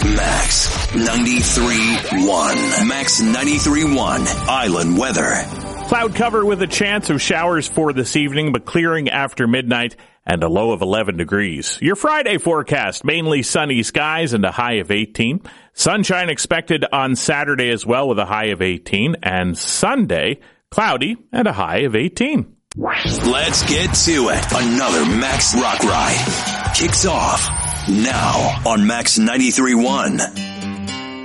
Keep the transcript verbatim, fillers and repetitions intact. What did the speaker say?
Max ninety-three point one. Max ninety-three point one. Island weather. Cloud cover with a chance of showers for this evening, but clearing after midnight and a low of eleven degrees. Your Friday forecast, mainly sunny skies and a high of eighteen. Sunshine expected on Saturday as well with a high of eighteen. And Sunday, cloudy and a high of eighteen. Let's get to it. Another Max Rock Ride kicks off now on Max ninety-three point one.